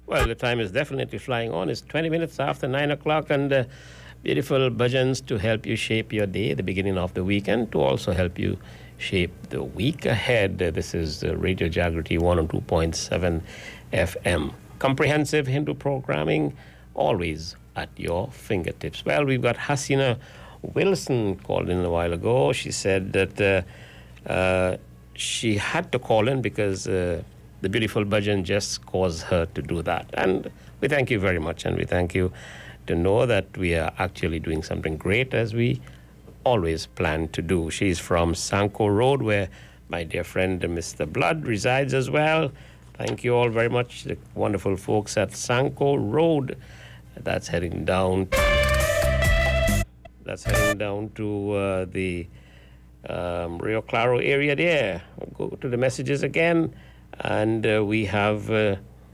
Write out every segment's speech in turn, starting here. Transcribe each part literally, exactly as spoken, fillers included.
Well, the time is definitely flying on. It's twenty minutes after nine o'clock, and uh, beautiful bhajans to help you shape your day, the beginning of the weekend, to also help you shape the week ahead. Uh, this is uh, Radio Jagrati one oh two point seven F M. Comprehensive Hindu programming, always at your fingertips. Well, we've got Hasina Wilson called in a while ago. She said that uh, uh, she had to call in because uh, the beautiful bhajan just caused her to do that. And we thank you very much, and we thank you to know that we are actually doing something great as we always plan to do. She's from Sanko Road, where my dear friend Mister Blood resides as well. Thank you all very much, the wonderful folks at Sanko Road. That's heading down. That's heading down to uh, the um, Rio Claro area there. I'll go to the messages again, and uh, we have uh,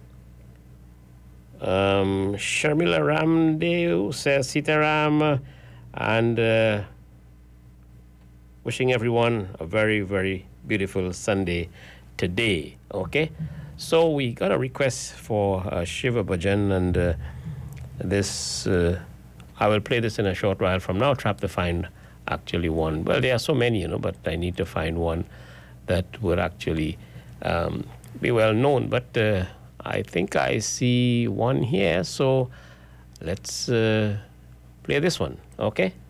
um, Sharmila Ramdev says Sitaram, and uh, wishing everyone a very, very beautiful Sunday today. Okay, so we got a request for uh, Shiva Bhajan, and uh, this uh, I will play this in a short while from now. Trap to find actually one. Well, there are so many, you know, but I need to find one that would actually um, be well known. But uh, I think I see one here, so let's uh, play this one. Okay.